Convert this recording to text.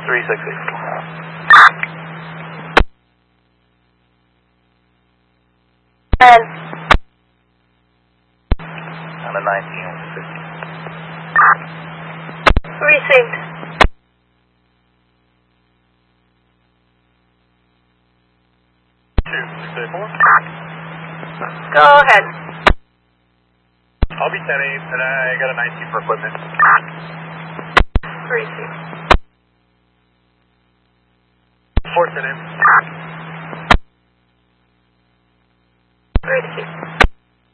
360. And on a 1950. received. Go ahead. I'll be 10-8, and I got a 19 for equipment. Received. 410 in.